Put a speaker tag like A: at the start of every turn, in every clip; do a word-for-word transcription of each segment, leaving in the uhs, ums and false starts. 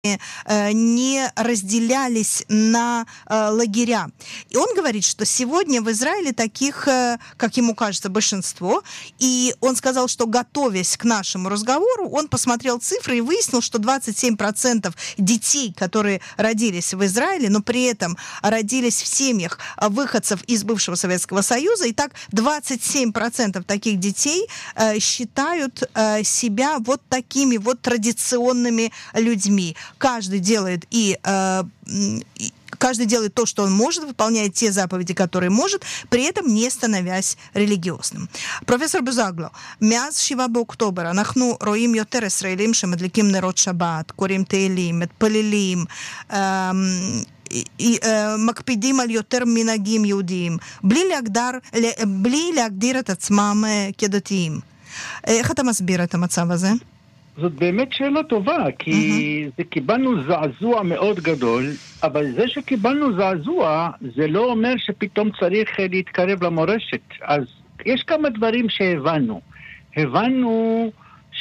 A: не разделялись на лагеря. И он говорит, что сегодня в Израиле таких, как ему кажется, большинство. И он сказал, что, готовясь к нашему разговору, он посмотрел цифры и выяснил, что двадцать семь процентов детей, которые родились в Израиле, но при этом родились в семьях выходцев из бывшего Советского Союза, и так двадцать семь процентов таких детей считают себя вот такими вот традиционными людьми. Каждый делает и, э, и каждый делает то, что он может, выполняет те заповеди, которые может, при этом не становясь религиозным. פרופסור בוזגלו, מאז שבעה באוקטובר אנחנו רואים יותר ישראלים שמדליקים נרות שבת, קוראים תהילים, מתפללים, אה, מקפידים על יותר מנהגים יהודיים, בלי להגדר, בלי להגדיר את עצמם כדתיים. איך אתה מסביר את המצב הזה?
B: זאת באמת שאלה טובה, כי mm-hmm. זה קיבלנו זעזוע מאוד גדול, אבל זה שקיבלנו זעזוע, זה לא אומר שפתאום צריך להתקרב למורשת. אז יש כמה דברים שהבנו. הבנו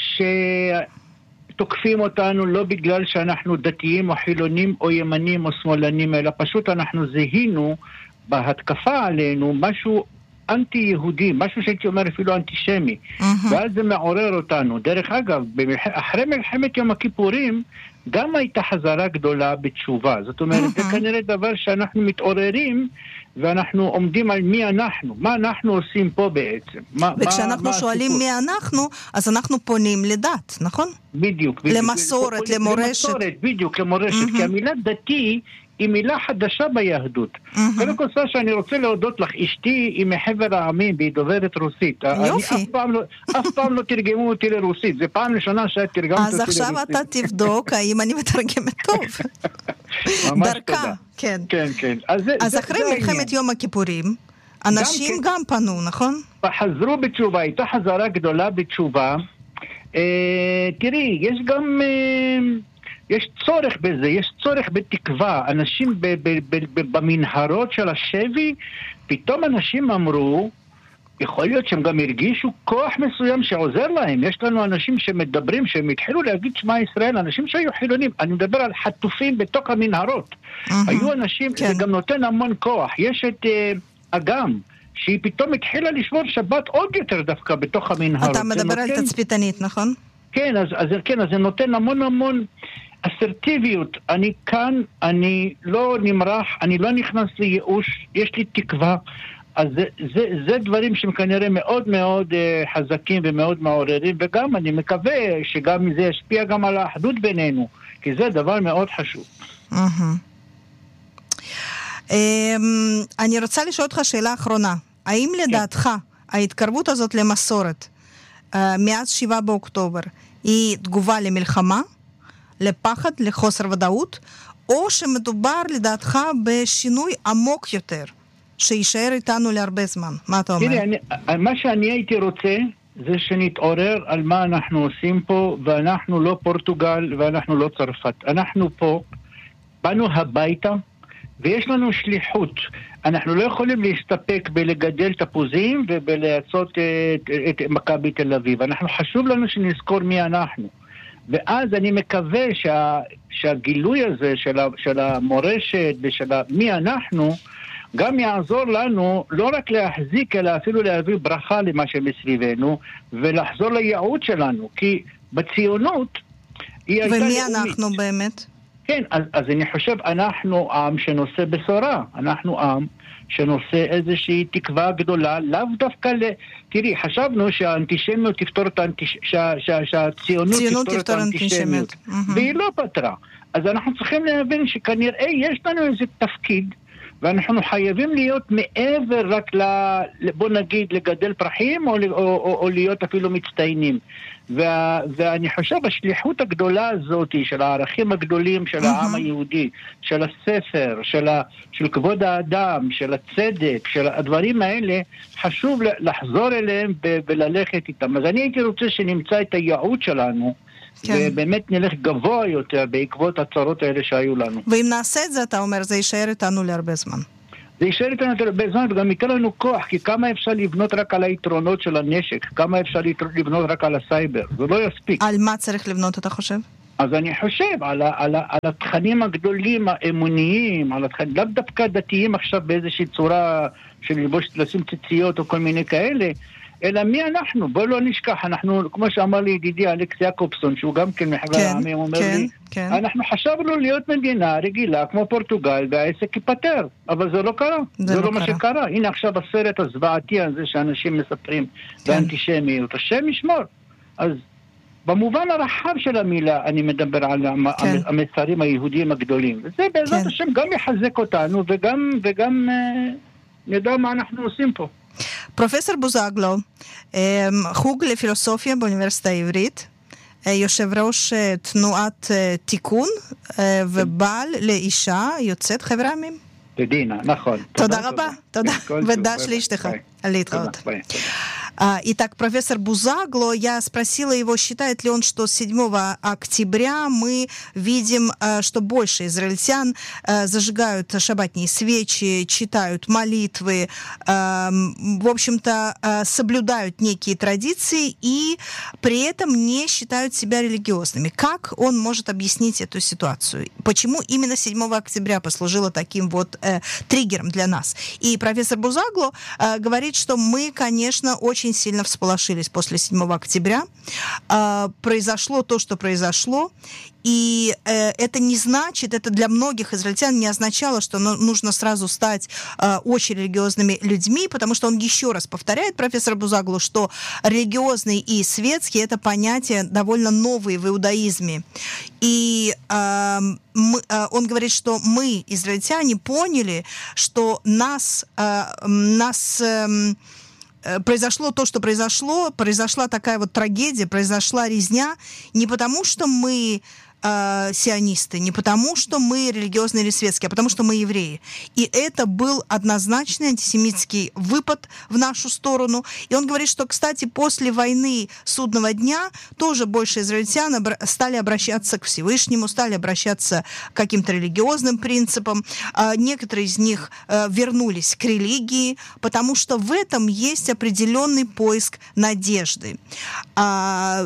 B: שתוקפים אותנו לא בגלל שאנחנו דתיים או חילונים או ימנים או שמאלנים, אלא פשוט אנחנו זהינו בהתקפה עלינו משהו אנטי-יהודי, משהו שהייתי אומר אפילו אנטישמי. Mm-hmm. ואז זה מעורר אותנו. דרך אגב, במלח... אחרי מלחמת יום הכיפורים, גם הייתה חזרה גדולה בתשובה. זאת אומרת, mm-hmm. זה כנראה דבר שאנחנו מתעוררים, ואנחנו עומדים על מי אנחנו. מה אנחנו עושים פה בעצם? מה,
A: וכשאנחנו
B: מה,
A: שואלים
B: מה
A: מי אנחנו, אז אנחנו פונים לדת, נכון?
B: בדיוק. בדיוק.
A: למסורת, למורשת.
B: למסורת, בדיוק, למורשת. Mm-hmm. כי המילה דתי היא מילה חדשה ביהדות. קודם כל, סשה, אני רוצה להודות לך, אשתי היא מחבר העמים, והיא דוברת רוסית.
A: יופי.
B: אף פעם לא, אף פעם לא תרגמו אותי לרוסית. זה פעם ראשונה שאת תרגמת אותי לרוסית.
A: אז עכשיו אתה תבדוק האם אני מתרגמת טוב. דרכה, כן.
B: כן, כן.
A: אז אחרי מלחמת יום הכיפורים, אנשים גם פנו, נכון?
B: חזרו בתשובה, הייתה חזרה גדולה בתשובה. תראי, יש גם... יש צורך בזה, יש צורך בתקווה. אנשים ב- ב- ב- ב- במנהרות של השבי, פתאום אנשים אמרו, יכול להיות שהם גם הרגישו כוח מסוים שעוזר להם. יש לנו אנשים שמדברים, שהם התחילו להגיד שמע ישראל, אנשים שהיו חילונים. אני מדבר על חטופים בתוך המנהרות. Mm-hmm. היו אנשים, כן. זה גם נותן המון כוח. יש את uh, אגם, שהיא פתאום התחילה לשמור שבת עוד יותר דווקא בתוך המנהרות.
A: אתה מדבר
B: נותן...
A: על תצפיתנית, נכון?
B: כן, אז, אז, כן, אז זה נותן המון המון אסרטיביות. אני כאן, אני לא נמרח, אני לא נכנס לייאוש, יש לי תקווה. אז זה, זה, זה דברים שהם כנראה מאוד מאוד uh, חזקים ומאוד מעוררים, וגם אני מקווה שגם זה ישפיע גם על האחדות בינינו, כי זה דבר מאוד חשוב.
A: אני רוצה לשאול אותך שאלה אחרונה. האם לדעתך ההתקרבות הזאת למסורת מאז שבעה באוקטובר היא תגובה למלחמה, לפחד, לחוסר ודאות, או שמדובר לדעתך בשינוי עמוק יותר, שישאר איתנו להרבה זמן? מה אתה אומר?
B: תראי, אני, מה שאני הייתי רוצה זה שנתעורר על מה אנחנו עושים פה, ואנחנו לא פורטוגל ואנחנו לא צרפת. אנחנו פה, באנו הביתה, ויש לנו שליחות. אנחנו לא יכולים להסתפק בלגדל תפוזים ובלעשות את, את, את מכבי תל אביב. אנחנו חשוב לנו שנזכור מי אנחנו. ואז אני מקווה שה, שהגילוי הזה של, ה, של המורשת ושל ה, מי אנחנו, גם יעזור לנו לא רק להחזיק, אלא אפילו להביא ברכה למה שמסביבנו, ולחזור לייעוד שלנו. כי בציונות היא הייתה
A: ומי
B: לאומית.
A: אנחנו באמת?
B: כן, אז, אז אני חושב, אנחנו עם שנושא בשורה. אנחנו עם שנושא איזושהי תקווה גדולה, לאו דווקא ל... תראי, חשבנו שהאנטישמיות תפתור את האנטיש... שה... שה... שהציונות תפתור את האנטישמיות. והיא לא פתרה. אז אנחנו צריכים להבין שכנראה יש לנו איזה תפקיד, ואנחנו חייבים להיות מעבר רק ל... בוא נגיד, לגדל פרחים, או, או, או, או להיות אפילו מצטיינים. וה, ואני חושב, השליחות הגדולה הזאת, של הערכים הגדולים של העם היהודי, של הספר, של, ה, של כבוד האדם, של הצדק, של הדברים האלה, חשוב לחזור אליהם וללכת איתם. אז אני הייתי רוצה שנמצא את הייעוד שלנו, כן. ובאמת נלך גבוה יותר בעקבות הצרות האלה שהיו לנו.
A: ואם נעשה את זה, אתה אומר, זה יישאר איתנו להרבה זמן.
B: זה יישאר איתנו הרבה זמן, וגם ייתן לנו כוח, כי כמה אפשר לבנות רק על היתרונות של הנשק, כמה אפשר לבנות רק על הסייבר, זה לא יספיק.
A: על מה צריך לבנות, אתה חושב?
B: אז אני חושב על, ה, על, ה, על התכנים הגדולים האמוניים, על התכנים, לאו דווקא דתיים עכשיו באיזושהי צורה של ללבוש, לשים ציציות או כל מיני כאלה, אלא מי אנחנו? בוא לא נשכח, אנחנו, כמו שאמר לי ידידי אלכס יעקובסון, שהוא גם כן מחבר
A: כן,
B: העמים, אומר
A: כן,
B: לי,
A: כן.
B: אנחנו חשבנו להיות מדינה רגילה כמו פורטוגל, והעסק ייפטר, אבל זה לא קרה, זה, זה לא, לא מה שקרה. הנה עכשיו הסרט הזוועתי הזה שאנשים מספרים, כן. באנטישמיות, השם ישמור. אז במובן הרחב של המילה אני מדבר על כן. המסרים היהודיים הגדולים, וזה בעזרת כן. השם גם יחזק אותנו, וגם, וגם אה, נדע מה אנחנו עושים פה.
A: פרופסור בוזגלו, חוג לפילוסופיה באוניברסיטה העברית, יושב ראש תנועת תיקון ובעל לאישה יוצאת חבר העמים.
B: תדינה, נכון.
A: תודה רבה, תודה. ודש לאשתך. להתראות. Итак, профессор Бузагло, я спросила его, считает ли он, что седьмого октября мы видим, что больше израильтян зажигают шаббатные свечи, читают молитвы, в общем-то, соблюдают некие традиции и при этом не считают себя религиозными. Как он может объяснить эту ситуацию? Почему именно седьмого октября послужило таким вот э, триггером для нас? И профессор Бузагло э, говорит, что мы, конечно, очень сильно всполошились после седьмого октября. Э, произошло то, что произошло. И э, это не значит, это для многих израильтян не означало, что ну, нужно сразу стать э, очень религиозными людьми, потому что он еще раз повторяет, профессор Бузагло, что религиозный и светский — это понятия довольно новые в иудаизме. И э, мы, э, он говорит, что мы, израильтяне, поняли, что нас... Э, нас э, произошло то, что произошло, произошла такая вот трагедия, произошла резня не потому, что мы э, сионисты, не потому, что мы религиозные или светские, а потому, что мы евреи. И это был однозначный антисемитский выпад в нашу сторону. И он говорит, что, кстати, после войны Судного дня тоже больше израильтян обра- стали обращаться к Всевышнему, стали обращаться к каким-то религиозным принципам. А некоторые из них э, вернулись к религии, потому что в этом есть определенный поиск надежды. А,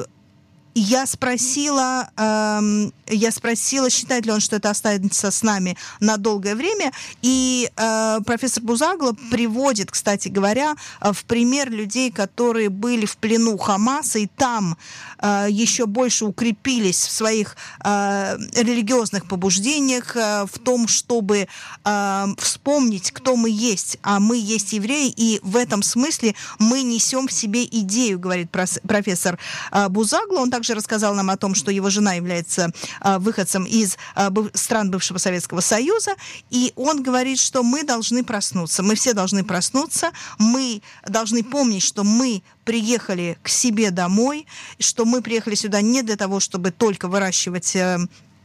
A: Я спросила, э, я спросила, считает ли он, что это останется с нами на долгое время, и э, профессор Бузагло приводит, кстати говоря, в пример людей, которые были в плену Хамаса, и там э, еще больше укрепились в своих э, религиозных побуждениях, э, в том, чтобы э, вспомнить, кто мы есть, а мы есть евреи, и в этом смысле мы несем в себе идею, говорит профессор э, Бузагло. Он также рассказал нам о том, что его жена является а, выходцем из а, быв, стран бывшего Советского Союза, и он говорит, что мы должны проснуться, мы все должны проснуться, мы должны помнить, что мы приехали к себе домой, что мы приехали сюда не для того, чтобы только выращивать э,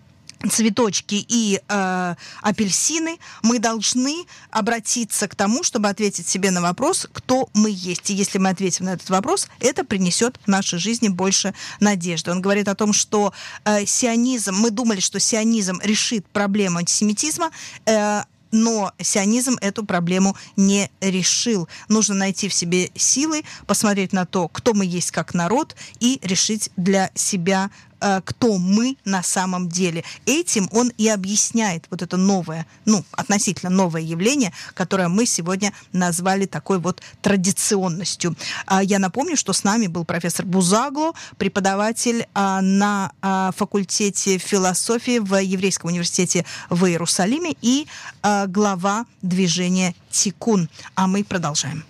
A: цветочки и э, апельсины. Мы должны обратиться к тому, чтобы ответить себе на вопрос, кто мы есть. И если мы ответим на этот вопрос, это принесет в нашей жизни больше надежды. Он говорит о том, что э, сионизм, мы думали, что сионизм решит проблему антисемитизма, э, но сионизм эту проблему не решил. Нужно найти в себе силы, посмотреть на то, кто мы есть как народ, и решить для себя, кто мы на самом деле. Этим он и объясняет вот это новое, ну, относительно новое явление, которое мы сегодня назвали такой вот традиционностью. Я напомню, что с нами был профессор Бузагло, преподаватель на факультете философии в Еврейском университете в Иерусалиме и глава движения Тикун. А мы продолжаем.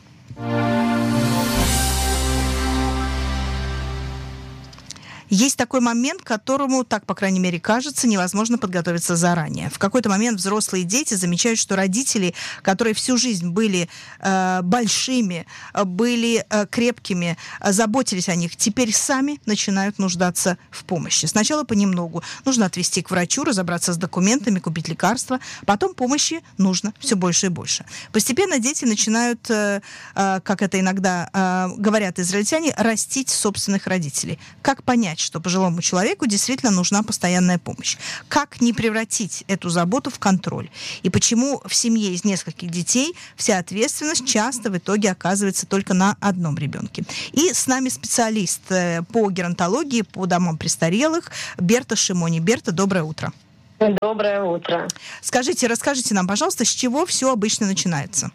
A: Есть такой момент, к которому, так, по крайней мере, кажется, невозможно подготовиться заранее. В какой-то момент взрослые дети замечают, что родители, которые всю жизнь были э, большими, были э, крепкими, э, заботились о них, теперь сами начинают нуждаться в помощи. Сначала понемногу. Нужно отвезти к врачу, разобраться с документами, купить лекарства. Потом помощи нужно все больше и больше. Постепенно дети начинают, э, э, как это иногда э, говорят израильтяне, растить собственных родителей. Как понять, понять, что пожилому человеку действительно нужна постоянная помощь. Как не превратить эту заботу в контроль? И почему в семье из нескольких детей вся ответственность часто в итоге оказывается только на одном ребенке? И с нами специалист по геронтологии, по домам престарелых Берта Шимони. Берта, доброе утро.
C: Доброе утро.
A: Скажите, расскажите нам, пожалуйста, с чего все обычно начинается?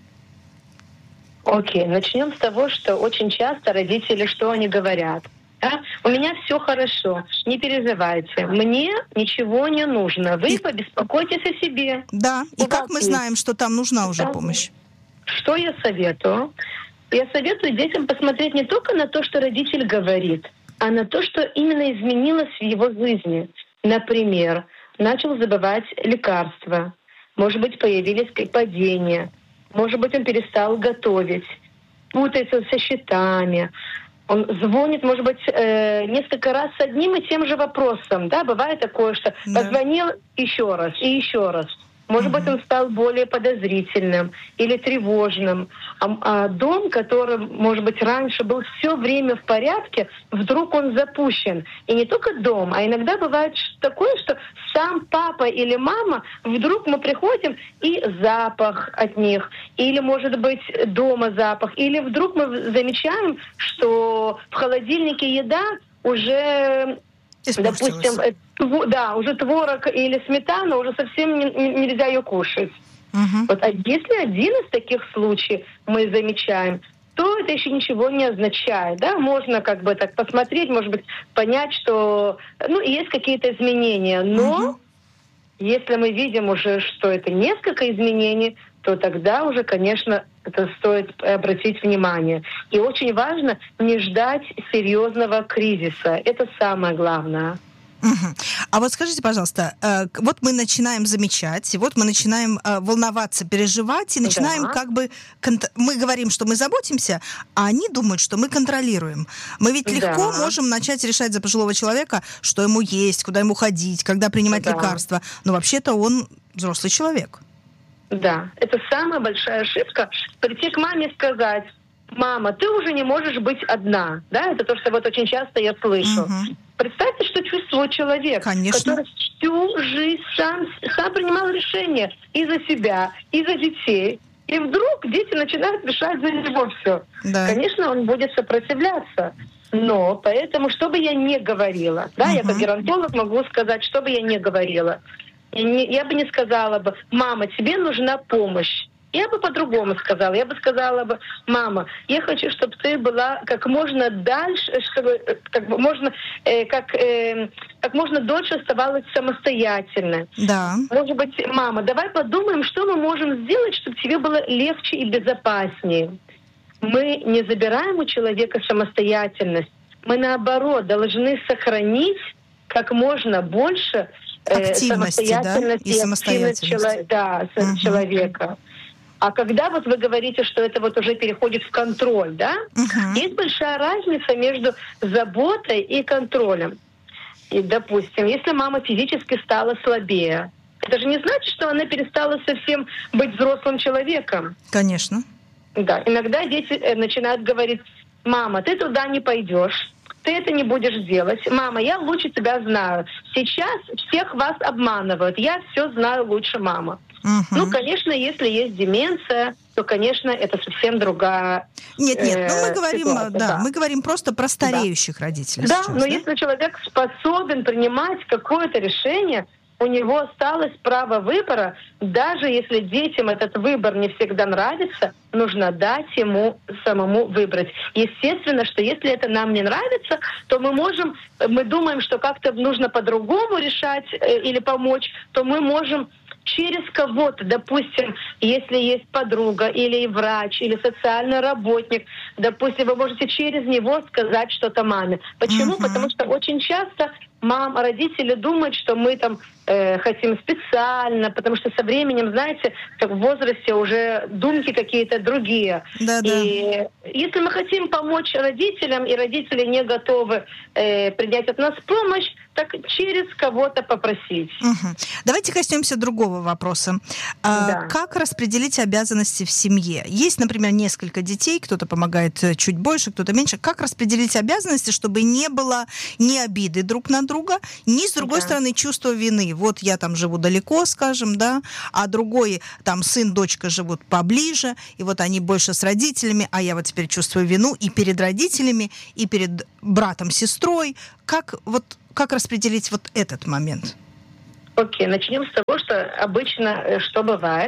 C: Окей, начнем с того, что очень часто родители, что они говорят? Да? У меня все хорошо, не переживайте, мне ничего не нужно, вы и... побеспокойтесь о себе.
A: Да, и как мы есть. знаем, что там нужна уже да. помощь?
C: Что я советую? Я советую детям посмотреть не только на то, что родитель говорит, а на то, что именно изменилось в его жизни. Например, начал забывать лекарства, может быть, появились падения, может быть, он перестал готовить, путается со счетами, он звонит, может быть, э, несколько раз с одним и тем же вопросом. Да, бывает такое, что да. позвонил еще раз и еще раз. Может быть, он стал более подозрительным или тревожным. А, а дом, который, может быть, раньше был все время в порядке, вдруг он запущен. И не только дом, а иногда бывает такое, что сам папа или мама, вдруг мы приходим, и запах от них, или, может быть, дома запах, или вдруг мы замечаем, что в холодильнике еда уже... Допустим, тв, да, уже творог или сметана, уже совсем не, не, нельзя ее кушать. Uh-huh. Вот, а если один из таких случаев мы замечаем, то это еще ничего не означает. Да? Можно как бы так посмотреть, может быть, понять, что ну, есть какие-то изменения. Но uh-huh. если мы видим уже, что это несколько изменений, то тогда уже, конечно, это стоит обратить внимание. И очень важно не ждать серьезного кризиса. Это самое главное.
A: Угу. А вот скажите, пожалуйста, э, вот мы начинаем замечать, и вот мы начинаем э, волноваться, переживать, и начинаем да. как бы... Кон- мы говорим, что мы заботимся, а они думают, что мы контролируем. Мы ведь легко да. можем начать решать за пожилого человека, что ему есть, куда ему ходить, когда принимать да. лекарства. Но вообще-то он взрослый человек.
C: Да, это самая большая ошибка. Прийти к маме и сказать: мама, ты уже не можешь быть одна. Да, это то, что вот очень часто я слышу. Угу. Представьте, что чувствует человек,
A: Конечно.
C: который всю жизнь сам, сам принимал решения и за себя, и за детей. И вдруг дети начинают решать за него все. Да. Конечно, он будет сопротивляться. Но поэтому, что бы я ни говорила, да, угу. я как геронтолог могу сказать, что бы я ни говорила, я бы не сказала бы: мама, тебе нужна помощь. Я бы по-другому сказала. Я бы сказала бы: мама, я хочу, чтобы ты была как можно дальше, чтобы как бы можно, э, как, э, как можно дольше оставалась самостоятельной.
A: Да.
C: Может быть, мама, давай подумаем, что мы можем сделать, чтобы тебе было легче и безопаснее. Мы не забираем у человека самостоятельность. Мы, наоборот, должны сохранить как можно больше
A: активности, да, и самостоятельности
C: чело- да, uh-huh. человека. А когда вот вы говорите, что это вот уже переходит в контроль, да, uh-huh. есть большая разница между заботой и контролем. И, допустим, если мама физически стала слабее, это же не значит, что она перестала совсем быть взрослым человеком.
A: Конечно.
C: Да, иногда дети начинают говорить: мама, ты туда не пойдешь. Ты это не будешь делать. Мама, я лучше тебя знаю. Сейчас всех вас обманывают. Я все знаю лучше, мама. Uh-huh. Ну, конечно, если есть деменция, то, конечно, это совсем другая
A: Нет, нет,
C: э,
A: ну мы говорим,
C: ситуация,
A: да,
C: да.
A: мы говорим просто про стареющих
C: да.
A: родителей.
C: Да,
A: сейчас,
C: но
A: да?
C: если человек способен принимать какое-то решение, у него осталось право выбора, даже если детям этот выбор не всегда нравится, нужно дать ему самому выбрать. Естественно, что если это нам не нравится, то мы можем, мы думаем, что как-то нужно по-другому решать э, или помочь, то мы можем через кого-то, допустим, если есть подруга или врач, или социальный работник, допустим, вы можете через него сказать что-то маме. Почему? Uh-huh. Потому что очень часто мама, родители думают, что мы там э, хотим специально, потому что со временем, знаете, как в возрасте уже думки какие-то другие.
A: Да,
C: и
A: да.
C: если мы хотим помочь родителям, и родители не готовы э, принять от нас помощь, так через кого-то попросить.
A: Угу. Давайте коснемся другого вопроса. А,
C: Да.
A: Как распределить обязанности в семье? Есть, например, несколько детей, кто-то помогает чуть больше, кто-то меньше. Как распределить обязанности, чтобы не было ни обиды друг на друга, ни, с другой
C: Да.
A: стороны, чувства вины? Вот я там живу далеко, скажем, да, а другой, там, сын, дочка живут поближе, и вот они больше с родителями, а я вот теперь чувствую вину и перед родителями, и перед братом, сестрой. Как вот Как распределить вот этот момент?
C: Окей, начнем с того, что обычно э, что бывает,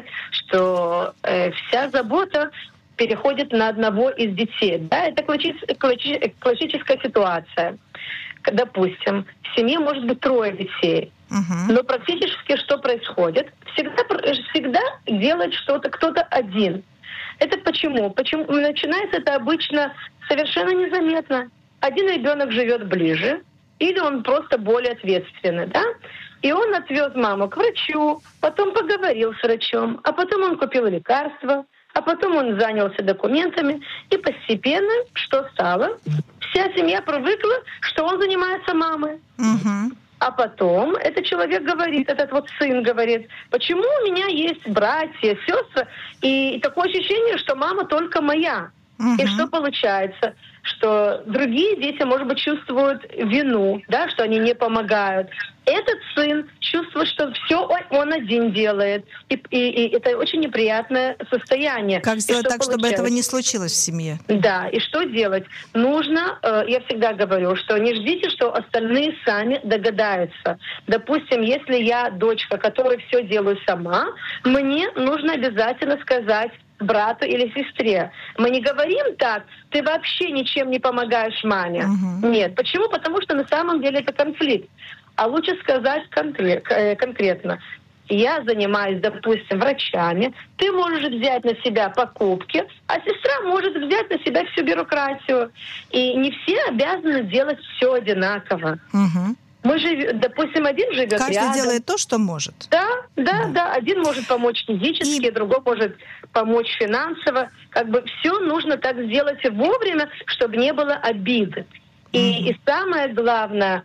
C: что э, вся забота переходит на одного из детей. Да, это классическая, классическая ситуация. Допустим, в семье может быть трое детей,
A: Угу.
C: но практически что происходит? Всегда, всегда делает что-то кто-то один. Это почему? Почему начинается это обычно совершенно незаметно. Один ребенок живет ближе, или он просто более ответственный, да? И он отвез маму к врачу, потом поговорил с врачом, а потом он купил лекарства, а потом он занялся документами. И постепенно, что стало? Вся семья привыкла, что он занимается мамой.
A: Угу.
C: А потом этот человек говорит, этот вот сын говорит, почему у меня есть братья, сестры, и такое ощущение, что мама только моя.
A: Угу.
C: И что получается? Что другие дети, может быть, чувствуют вину, да, что они не помогают. Этот сын чувствует, что все он, он один делает. И, и, и это очень неприятное состояние.
A: Как сделать
C: И
A: так, чтобы этого не случилось в семье?
C: Да, и что делать? Нужно, э, я всегда говорю, что не ждите, что остальные сами догадаются. Допустим, если я дочка, которая все делаю сама, мне нужно обязательно сказать брату или сестре. Мы не говорим так, ты вообще ничем не помогаешь маме.
A: Угу.
C: Нет. Почему? Потому что на самом деле это конфликт. А лучше сказать конкрет, конкретно. Я занимаюсь, допустим, врачами, ты можешь взять на себя покупки, а сестра может взять на себя всю бюрократию. И не все обязаны делать все одинаково.
A: Угу.
C: Мы же, допустим, один живет
A: Каждый
C: рядом.
A: делает то, что может.
C: Да, да, да. Один может помочь физически,
A: И...
C: другой может помочь финансово. Как бы все нужно так сделать вовремя, чтобы не было обиды. И, mm-hmm. и самое главное,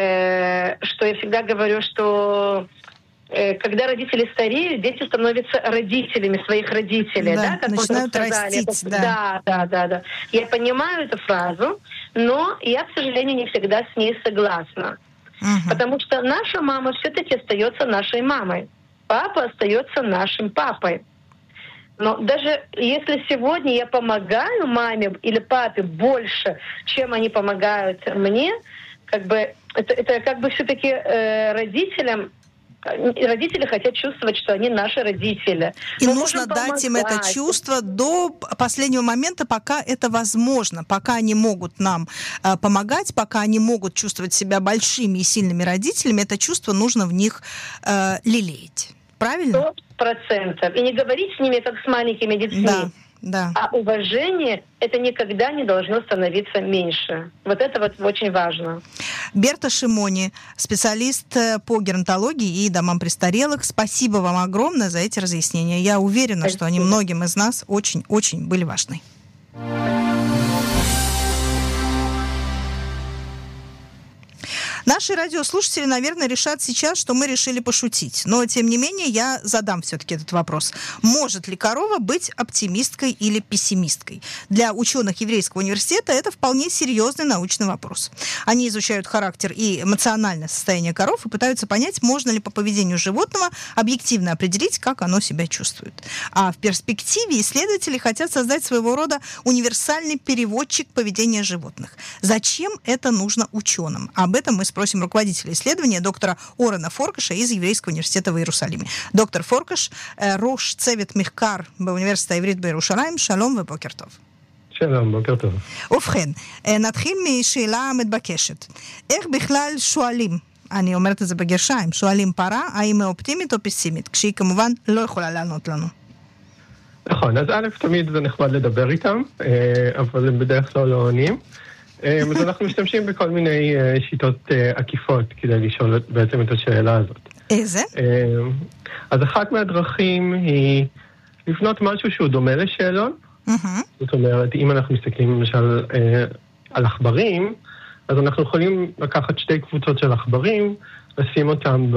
C: э, что я всегда говорю, что э, когда родители стареют, дети становятся родителями своих родителей. Да,
A: да,
C: как
A: начинают растить.
C: Это,
A: да.
C: да, да, да, да. Я понимаю эту фразу, но я, к сожалению, не всегда с ней согласна.
A: Угу.
C: Потому что наша мама все-таки остается нашей мамой. Папа остается нашим папой. Но даже если сегодня я помогаю маме или папе больше, чем они помогают мне, как бы это, это как бы все-таки э, родителям, родители хотят чувствовать, что они наши родители.
A: И
C: Мы
A: нужно дать им это чувство до последнего момента, пока это возможно, пока они могут нам э, помогать, пока они могут чувствовать себя большими и сильными родителями, это чувство нужно в них э, лелеять. Правильно?
C: Сто процентов. И не говорить с ними, как с маленькими детьми.
A: Да, да.
C: А уважение, это никогда не должно становиться меньше. Вот это вот очень важно.
A: Берта Шимони, специалист по геронтологии и домам престарелых. Спасибо вам огромное за эти разъяснения. Я уверена,
C: Спасибо.
A: Что они многим из нас очень-очень были важны. Наши радиослушатели, наверное, решат сейчас, что мы решили пошутить. Но, тем не менее, я задам все-таки этот вопрос. Может ли корова быть оптимисткой или пессимисткой? Для ученых Еврейского университета это вполне серьезный научный вопрос. Они изучают характер и эмоциональное состояние коров и пытаются понять, можно ли по поведению животного объективно определить, как оно себя чувствует. А в перспективе исследователи хотят создать своего рода универсальный переводчик поведения животных. Зачем это нужно ученым? Об этом мы спросим руководителя исследования, доктора Орена Форкаша из Еврейского университета в Иерусалиме. Доктор Форкаш, ראש צוות מחקר באוניברסיטה העברית בירושלים, שלום ובוקר טוב.
D: שלום, בוקר טוב.
A: ובכן, נתחיל משאלה המתבקשת. איך בכלל שואלים, אני אומרת את זה בגרשיים, שואלים פרה, האם היא אופטימית או פסימית, כשהיא כמובן לא יכולה לענות לנו.
D: נכון, אז א', תמיד זה נחמד לדבר איתם, אבל הם בדרך כלל לא עונים. אז אנחנו משתמשים בכל מיני שיטות עקיפות כדי לשאול בעצם את השאלה הזאת.
A: איזה?
D: אז אחת מהדרכים היא לבנות משהו שהוא דומה לשאלון. זאת אומרת, אם אנחנו מסתכלים למשל על עכברים, אז אנחנו יכולים לקחת שתי קבוצות של עכברים, לשים אותם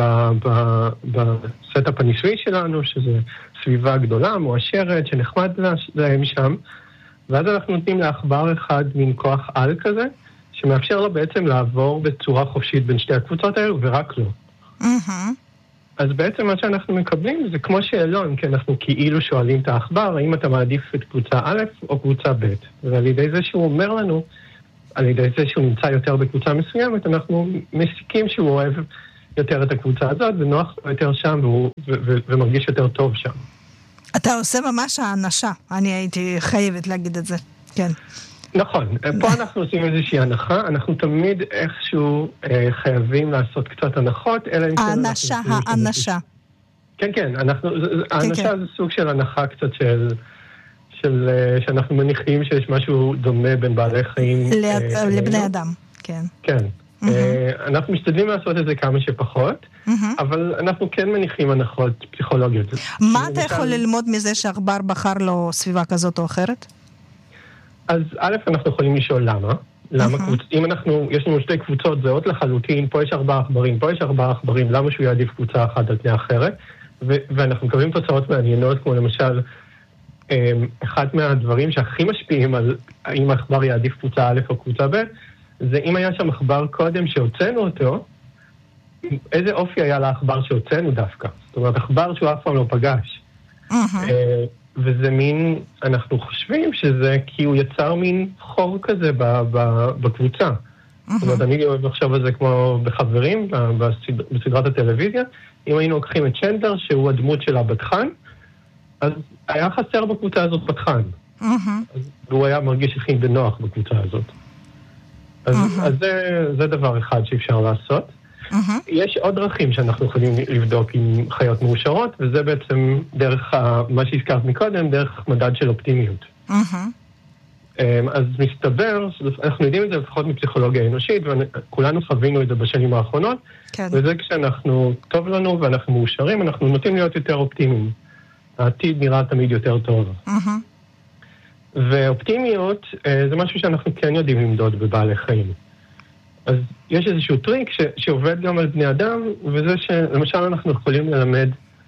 D: בסטאפ הניסוי שלנו, שזה סביבה גדולה, מואשרת, שנחמד להם שם, ואז אנחנו נותנים לעכבר אחד מין כוח על כזה, שמאפשר לו בעצם לעבור בצורה חופשית בין שתי הקבוצות האלו, ורק לא. אז בעצם מה שאנחנו מקבלים זה כמו שאלון, כי אנחנו כאילו שואלים את העכבר, האם אתה מעדיף את קבוצה א' או קבוצה ב'. ועל ידי זה שהוא אומר לנו, על ידי זה שהוא נמצא יותר בקבוצה מסוימת, אנחנו מסיקים שהוא אוהב יותר את הקבוצה הזאת, ונוח יותר שם, והוא, ו- ו- ומרגיש יותר טוב שם.
A: אתה עושה ממש האנשה, אני הייתי חייבת להגיד את זה, כן.
D: נכון, פה אנחנו עושים איזושהי הנחה, אנחנו תמיד איכשהו אה, חייבים לעשות קצת הנחות, אלא אם כן...
A: האנשה, האנשה.
D: כן, כן, אנחנו, האנשה כן, זה סוג של הנחה קצת של... של, שאנחנו מניחים שיש משהו דומה בין בעלי חיים...
A: לבני אדם, כן.
D: כן. אנחנו משתדלים לעשות את זה כמה שפחות, אבל אנחנו כן מניחים הנחות פסיכולוגיות.
A: מה אתה יכול ללמוד מזה שעכבר בחר לו סביבה כזאת או אחרת?
D: אז א', אנחנו יכולים לשאול למה. למה קבוצ... אם אנחנו, יש לנו שתי קבוצות זהות לחלוטין, פה יש ארבעה עכברים, פה יש ארבעה עכברים, למה שהוא יעדיף קבוצה אחת על פני אחרת? ואנחנו מקבלים תוצאות מעניינות, כמו למשל... אחד מהדברים שהכי משפיעים על האם העכבר יעדיף קבוצה א' או קבוצה ב', זה אם היה שם עכבר קודם שהוצאנו אותו, איזה אופי היה לעכבר שהוצאנו דווקא. זאת אומרת, עכבר שהוא אף פעם לא פגש. וזה מין, אנחנו חושבים שזה כי הוא יצר מין חור כזה בקבוצה. זאת אומרת, אני אוהב לחשוב על זה כמו בחברים, בסדרת הטלוויזיה. אם היינו לוקחים את צ'נדלר, שהוא הדמות של הבטחן, אז היה חסר בקבוצה הזאת פתחן. והוא היה מרגיש הכי בנוח בקבוצה הזאת. אז זה דבר אחד שאפשר לעשות. יש עוד דרכים שאנחנו יכולים לבדוק עם חיות מאושרות, וזה בעצם דרך מה שהזכרת מקודם, דרך מדד של אופטימיות. אז מסתבר, אנחנו יודעים את זה לפחות מפסיכולוגיה אנושית, וכולנו חווינו את זה בשנים האחרונות, וזה כשאנחנו טוב לנו ואנחנו מאושרים, אנחנו נוטים להיות יותר אופטימיים. העתיד נראה תמיד יותר טוב. ואופטימיות זה משהו שאנחנו כן יודעים למדוד בבעלי חיים. אז יש איזשהו טריק ש- שעובד גם על בני אדם, וזה שלמשל אנחנו יכולים ללמד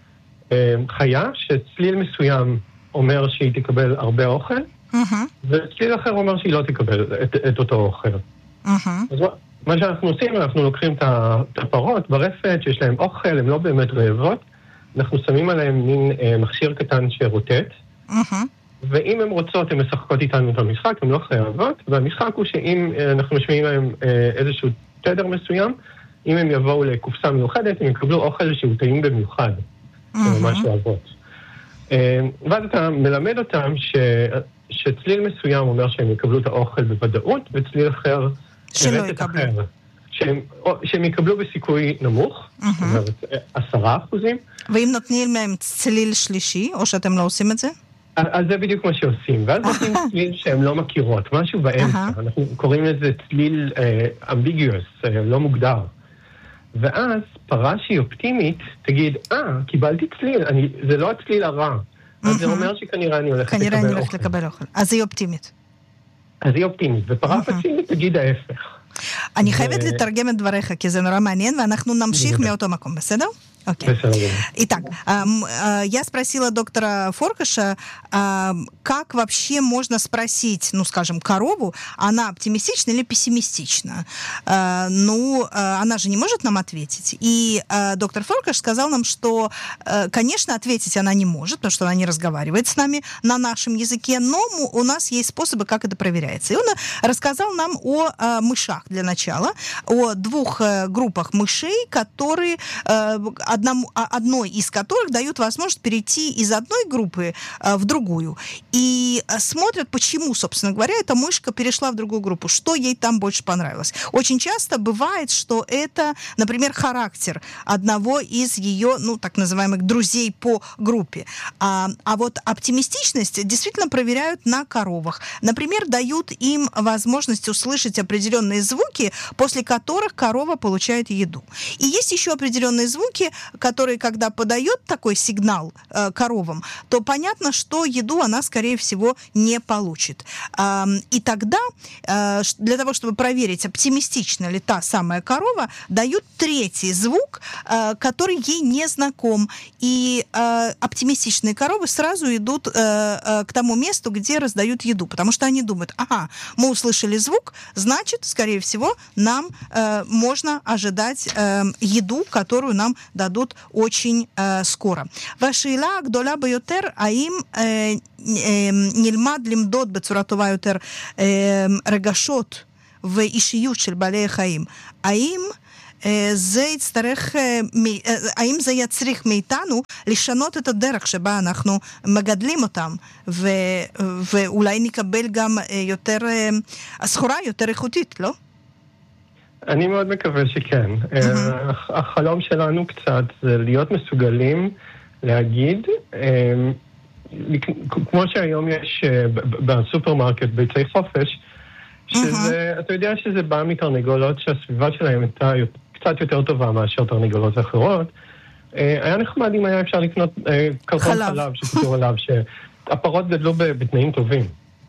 D: חיה שצליל מסוים אומר שהיא תקבל הרבה אוכל, וצליל אחר אומר שהיא לא תקבל את, את אותו אוכל. אז מה, מה שאנחנו עושים, אנחנו לוקחים את הפרות ברפת שיש להם אוכל, הן לא באמת רעבות, אנחנו שמים עליהם מין אה, מכשיר קטן שרוטט, uh-huh. ואם הן רוצות, הן משחקות איתנו את המשחק, הן לא חייבות, והמשחק הוא שאם אה, אנחנו משמיעים להם אה, איזשהו תדר מסוים, אם הם יבואו לקופסה מיוחדת, הם יקבלו אוכל שהוא טעים במיוחד, uh-huh. ממש אוהבות. אה, ואז אתה מלמד אותם ש, שצליל מסוים אומר שהם יקבלו את האוכל בוודאות, וצליל אחר...
A: שלא יקבלו. אחר,
D: שהם, שהם יקבלו בסיכוי נמוך, uh-huh. זאת אומרת, עשרה אחוזים.
A: ואם נותנים להם צליל שלישי, או שאתם לא עושים את זה?
D: אז זה בדיוק מה שעושים. ואז נותנים צליל שהם לא מכירות, משהו באמצע. Uh-huh. אנחנו קוראים לזה צליל אמביגיוס, uh, uh, לא מוגדר. ואז פרה שהיא אופטימית, תגיד, אה, ah, קיבלתי צליל, אני, זה לא הצליל הרע. Uh-huh. אז זה אומר שכנראה אני הולכת לקבל אוכל.
A: כנראה אני הולכת לקבל אוכל. אז היא אופטימית.
D: אז היא אופטימית, ופרה uh-huh. פסימית תגיד ההפך.
A: אני חייבת לתרגם את דבריך, כי זה נורא מעניין, ואנחנו намших מאותו מקום, בסדר? Окей. Итак, я спросила доктора Форкаша, как вообще можно спросить, ну, скажем, корову, она оптимистична или пессимистична? Ну, она же не может нам ответить. И доктор Форкаш сказал нам, что, конечно, ответить она не может, потому что она не разговаривает с нами на нашем языке, но у нас есть способы, как это проверяется. И он рассказал нам о мышах для начала, о двух группах мышей, которые... Одному, одной из которых дают возможность перейти из одной группы а, в другую. И а, смотрят, почему, собственно говоря, эта мышка перешла в другую группу, что ей там больше понравилось. Очень часто бывает, что это, например, характер одного из ее, ну, так называемых друзей по группе. А, а вот оптимистичность действительно проверяют на коровах. Например, дают им возможность услышать определенные звуки, после которых корова получает еду. И есть еще определенные звуки, который, когда подает такой сигнал э, коровам, то понятно, что еду она, скорее всего, не получит. Э, и тогда э, для того, чтобы проверить, оптимистична ли та самая корова, дают третий звук, э, который ей не знаком. И э, оптимистичные коровы сразу идут э, э, к тому месту, где раздают еду, потому что они думают, ага, мы услышали звук, значит, скорее всего, нам э, можно ожидать э, еду, которую нам дадут очень э, скоро. והשאלה הגדולה ביותר, האם אה, אה, נלמד למדוד בצורה טובה יותר אה, רגשות ואישיות של בעלי החיים? האם אה, זה יצטרך, אה, מ, אה, האם זה יצריך מאיתנו לשנות את הדרך שבה אנחנו מגדלים אותם, ו, ואולי נקבל גם אה, יותר, אה, הסחורה יותר איכותית, לא?
D: אני מאוד מקווה שכן. Mm-hmm. החלום שלנו קצת זה להיות מסוגלים להגיד, כמו שהיום יש בסופרמרקט ביצי חופש, שזה, אתה יודע שזה בא מתרנגולות שהסביבה שלהם הייתה קצת יותר טובה מאשר תרנגולות אחרות. היה נחמד אם היה אפשר לקנות קרטון חלב שכתוב עליו שהפרות גדלו בתנאים טובים.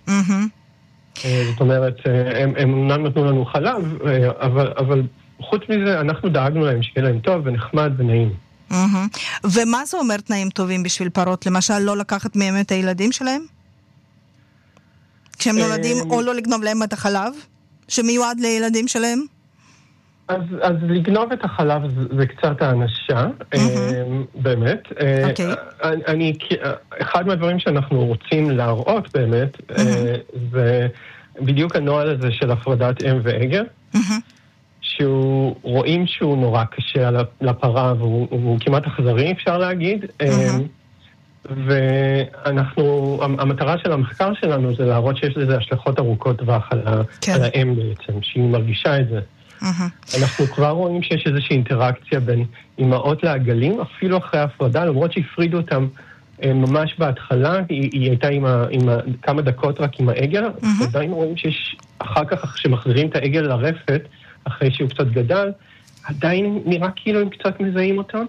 D: זאת אומרת, הם, הם אמנם נתנו לנו חלב, אבל, אבל חוץ מזה אנחנו דאגנו להם שיהיה להם טוב ונחמד ונעים.
A: ומה זה אומר תנאים טובים בשביל פרות? למשל, לא לקחת מהם את הילדים שלהם? כשהם נולדים, או לא לגנוב להם את החלב שמיועד לילדים שלהם?
D: אז, אז לגנוב את החלב זה, זה קצת האנשה, באמת. אני, אחד מהדברים שאנחנו רוצים להראות באמת, זה בדיוק הנוהל הזה של הפרדת אם ועגל, שהוא רואים שהוא נורא קשה לפרה, והוא, והוא כמעט אכזרי, אפשר להגיד. ואנחנו, המטרה של המחקר שלנו זה להראות שיש לזה השלכות ארוכות טווח על האם בעצם, שהיא מרגישה את זה. אנחנו כבר רואים שיש איזושהי אינטראקציה בין אמהות לעגלים, אפילו אחרי ההפרדה, למרות שהפרידו אותם ממש בהתחלה, היא, היא הייתה עם, ה, עם ה, כמה דקות רק עם העגל, עדיין רואים שיש אחר כך, כשמחזירים את העגל לרפת, אחרי שהוא קצת גדל, עדיין נראה כאילו הם קצת מזהים אותם.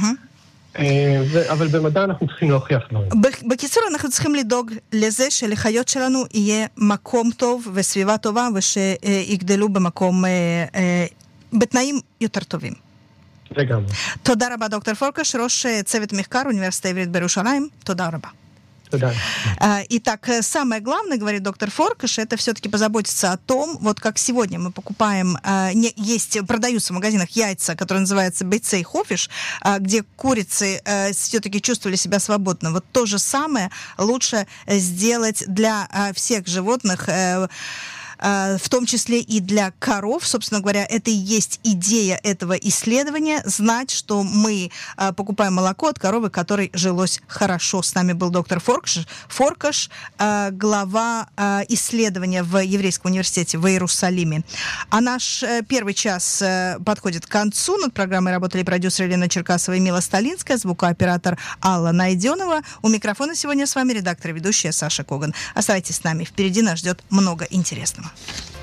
D: אבל במדע אנחנו צריכים להוכיח דברים.
A: בקיצור, אנחנו צריכים לדאוג לזה שלחיות שלנו יהיה מקום טוב וסביבה טובה, ושיגדלו במקום, בתנאים יותר טובים.
D: לגמרי.
A: תודה רבה, דוקטור פורקש, ראש צוות מחקר אוניברסיטה העברית בירושלים. תודה רבה. Итак, самое главное, говорит доктор Форкаш, это все-таки позаботиться о том, вот как сегодня мы покупаем, есть, продаются в магазинах яйца, которые называются бейцей хофиш, где курицы все-таки чувствовали себя свободно. Вот то же самое лучше сделать для всех животных, в том числе и для коров. Собственно говоря, это и есть идея этого исследования, знать, что мы а, покупаем молоко от коровы, которой жилось хорошо. С нами был доктор Форкаш, Форкаш а, глава а, исследования в Еврейском университете в Иерусалиме. А наш а, первый час а, подходит к концу. Над программой работали продюсер Елена Черкасова и Мила Сталинская, звукооператор Алла Найденова. У микрофона сегодня с вами редактор и ведущая Саша Коган. Оставайтесь с нами, впереди нас ждет много интересного.